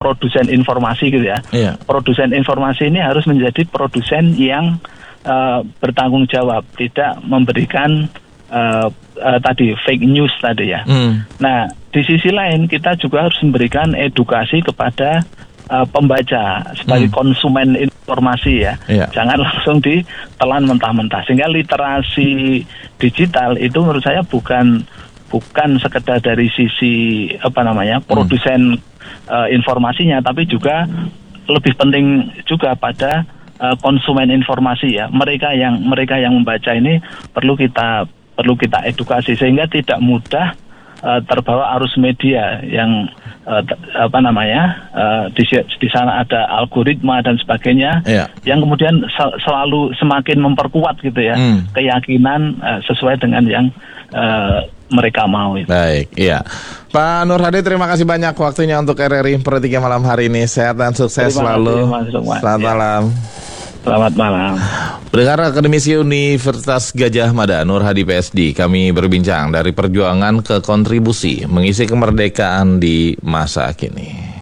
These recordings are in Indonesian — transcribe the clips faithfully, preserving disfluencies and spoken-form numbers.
produsen informasi gitu ya. Yeah. Produsen informasi ini harus menjadi produsen yang uh, bertanggung jawab, tidak memberikan uh, uh, tadi fake news tadi ya. Mm. Nah, di sisi lain kita juga harus memberikan edukasi kepada uh, pembaca sebagai mm. konsumen informasi ya. Yeah. Jangan langsung ditelan mentah-mentah. Sehingga literasi digital itu menurut saya bukan bukan sekedar dari sisi apa namanya produsen mm. uh, informasinya, tapi juga lebih penting juga pada uh, konsumen informasi ya. Mereka yang mereka yang membaca ini perlu kita perlu kita edukasi sehingga tidak mudah uh, terbawa arus media yang uh, t- apa namanya uh, di, di sana ada algoritma dan sebagainya yeah. yang kemudian sel- selalu semakin memperkuat gitu ya mm. keyakinan uh, sesuai dengan yang uh, mereka mau itu. Baik, iya. Pak Nur Hadi, terima kasih banyak waktunya untuk R R I Per tiga malam hari ini. Sehat dan sukses terima selalu. Kasih, Selamat ya. malam. Selamat malam. Pendengar Akademisi Universitas Gadjah Mada, Nur Hadi P S D, kami berbincang dari perjuangan ke kontribusi mengisi kemerdekaan di masa kini.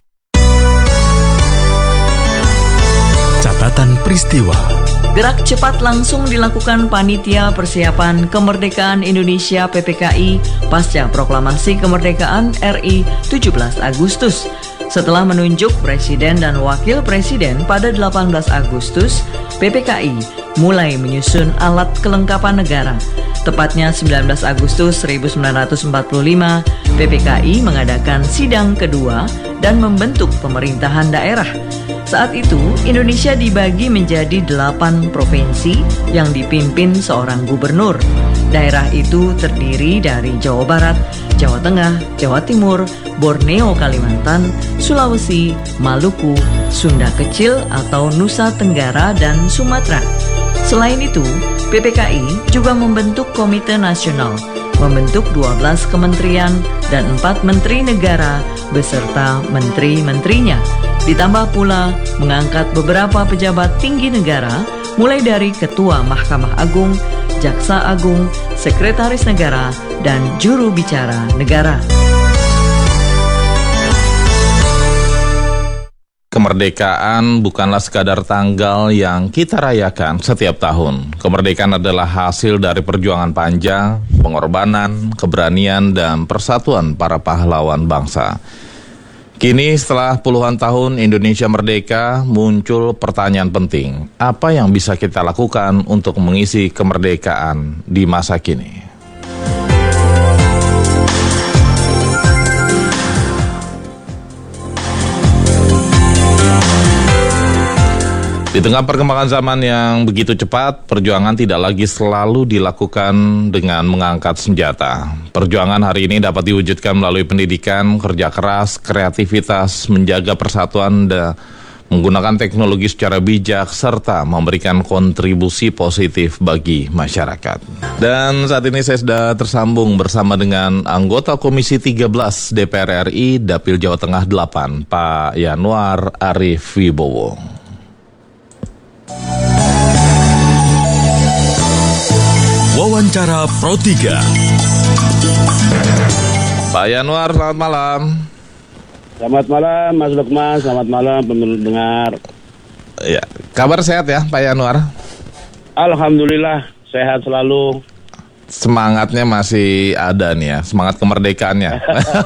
Catatan peristiwa. Gerak cepat langsung dilakukan Panitia Persiapan Kemerdekaan Indonesia P P K I pasca Proklamasi Kemerdekaan R I tujuh belas Agustus. Setelah menunjuk Presiden dan Wakil Presiden pada delapan belas Agustus, P P K I mulai menyusun alat kelengkapan negara. Tepatnya sembilan belas Agustus seribu sembilan ratus empat puluh lima, P P K I mengadakan sidang kedua dan membentuk pemerintahan daerah. Saat itu, Indonesia dibagi menjadi delapan provinsi yang dipimpin seorang gubernur. Daerah itu terdiri dari Jawa Barat, Jawa Tengah, Jawa Timur, Borneo Kalimantan, Sulawesi, Maluku, Sunda Kecil atau Nusa Tenggara, dan Sumatera. Selain itu, P P K I juga membentuk Komite Nasional, membentuk dua belas kementerian dan empat menteri negara beserta menteri-menterinya. Ditambah pula mengangkat beberapa pejabat tinggi negara, mulai dari Ketua Mahkamah Agung, Jaksa Agung, Sekretaris Negara, dan Juru Bicara Negara. Kemerdekaan bukanlah sekadar tanggal yang kita rayakan setiap tahun. Kemerdekaan adalah hasil dari perjuangan panjang, pengorbanan, keberanian, dan persatuan para pahlawan bangsa. Kini setelah puluhan tahun Indonesia merdeka, muncul pertanyaan penting. Apa yang bisa kita lakukan untuk mengisi kemerdekaan di masa kini? Di tengah perkembangan zaman yang begitu cepat, perjuangan tidak lagi selalu dilakukan dengan mengangkat senjata. Perjuangan hari ini dapat diwujudkan melalui pendidikan, kerja keras, kreativitas, menjaga persatuan, dan menggunakan teknologi secara bijak, serta memberikan kontribusi positif bagi masyarakat. Dan saat ini saya sudah tersambung bersama dengan anggota Komisi tiga belas D P R R I, Dapil Jawa Tengah delapan, Pak Yanuar Arif Wibowo. Wawancara Pro tiga. Pak Yanuar, selamat malam. Selamat malam Mas Lukman, selamat malam pendengar. Ya, kabar sehat ya Pak Yanuar? Alhamdulillah, sehat selalu. Semangatnya masih ada nih ya, semangat kemerdekaannya.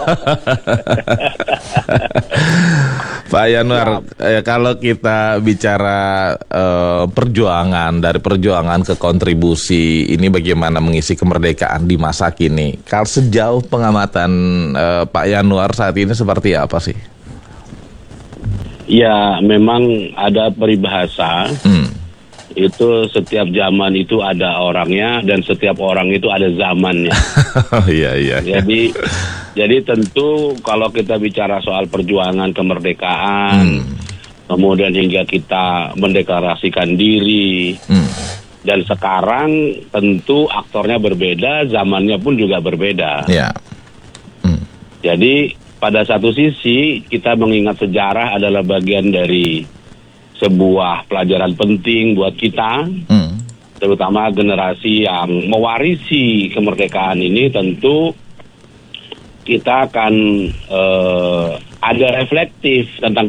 Pak Yanuar, ya. eh, kalau kita bicara eh, perjuangan, dari perjuangan ke kontribusi, ini bagaimana mengisi kemerdekaan di masa kini? Kalau sejauh pengamatan eh, Pak Yanuar saat ini seperti apa sih? Ya, memang ada peribahasa, hmm. itu setiap zaman itu ada orangnya dan setiap orang itu ada zamannya. Iya, iya. Jadi Jadi tentu kalau kita bicara soal perjuangan kemerdekaan, hmm. kemudian hingga kita mendeklarasikan diri, hmm. dan sekarang tentu aktornya berbeda, zamannya pun juga berbeda. Yeah. Hmm. Jadi pada satu sisi kita mengingat sejarah adalah bagian dari sebuah pelajaran penting buat kita, hmm. terutama generasi yang mewarisi kemerdekaan ini. Tentu kita akan uh, ada reflektif tentang